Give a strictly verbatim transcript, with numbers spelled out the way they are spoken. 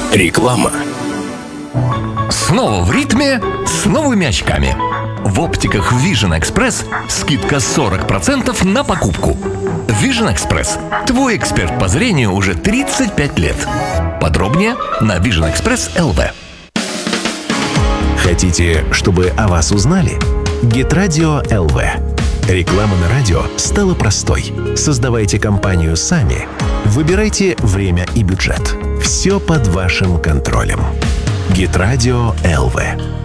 Реклама. Снова в ритме с новыми очками. В оптиках Vision Express скидка сорок процентов на покупку. Vision Express – твой эксперт по зрению уже тридцать пять лет. Подробнее на Vision Express точка эл ви. Хотите, чтобы о вас узнали? Геtradio точка эл ви. Реклама на радио стала простой. Создавайте компанию сами. Выбирайте время и бюджет. Все под вашим контролем. Геtradio точка эл ви.